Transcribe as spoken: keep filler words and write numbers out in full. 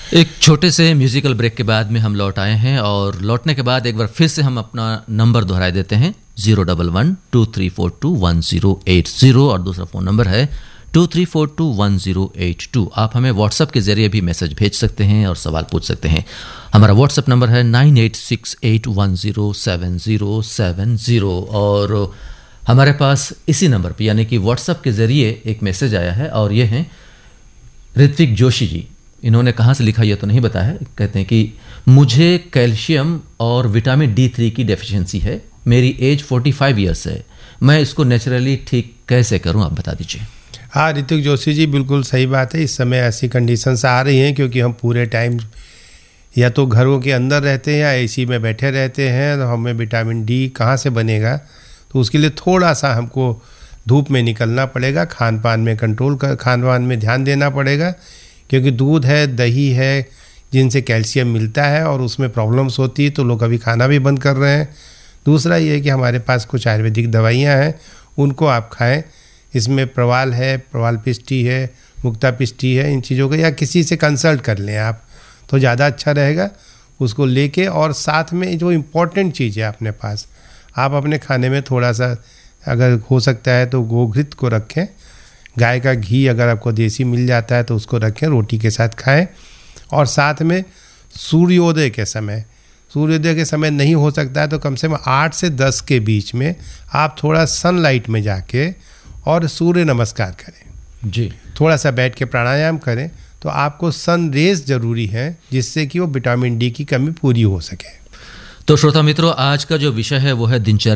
एक छोटे से म्यूजिकल ब्रेक के बाद में हम लौट आए हैं और लौटने के बाद एक बार फिर से हम अपना नंबर दोहराए देते हैं zero double one two three four to one zero eight zero और दूसरा फ़ोन नंबर है to three four to one zero eight to. आप हमें व्हाट्सएप के ज़रिए भी मैसेज भेज सकते हैं और सवाल पूछ सकते हैं। हमारा व्हाट्सएप नंबर है nine eight six eight one zero seven zero seven zero और हमारे पास इसी नंबर पर यानी कि व्हाट्सएप के ज़रिए एक मैसेज आया है और ये हैं ऋत्विक जोशी जी। इन्होंने कहाँ से लिखा यह तो नहीं बताया है। कहते हैं कि मुझे कैल्शियम और विटामिन डी थ्री की डेफिशिएंसी है, मेरी एज फोर्टी फाइव ईयर्स है, मैं इसको नेचुरली ठीक कैसे करूं, आप बता दीजिए। हाँ ऋतिक जोशी जी, बिल्कुल सही बात है। इस समय ऐसी कंडीशंस आ रही हैं क्योंकि हम पूरे टाइम या तो घरों के अंदर रहते हैं या एसी में बैठे रहते हैं, तो हमें विटामिन डी कहाँ से बनेगा। तो उसके लिए थोड़ा सा हमको धूप में निकलना पड़ेगा, खान पान में कंट्रोल कर खान पान में ध्यान देना पड़ेगा क्योंकि दूध है, दही है, जिनसे कैल्शियम मिलता है और उसमें प्रॉब्लम्स होती है तो लोग अभी खाना भी बंद कर रहे हैं। दूसरा ये है कि हमारे पास कुछ आयुर्वेदिक दवाइयाँ हैं, उनको आप खाएं। इसमें प्रवाल है, प्रवाल पिष्टी है, मुक्ता पिष्टी है, इन चीज़ों को या किसी से कंसल्ट कर लें आप तो ज़्यादा अच्छा रहेगा। उसको लेके और साथ में जो इम्पोर्टेंट चीज़ है अपने पास, आप अपने खाने में थोड़ा सा अगर हो सकता है तो गोघृत को रखें। गाय का घी अगर आपको देसी मिल जाता है तो उसको रखें, रोटी के साथ खाएं। और साथ में सूर्योदय के समय सूर्योदय के समय नहीं हो सकता है तो कम से कम आठ से दस के बीच में आप थोड़ा सनलाइट में जाके और सूर्य नमस्कार करें जी। थोड़ा सा बैठ के प्राणायाम करें तो आपको सन रेज ज़रूरी है जिससे कि वो विटामिन डी की कमी पूरी हो सके। तो श्रोता मित्रों, आज का जो विषय है वो है दिनचर्या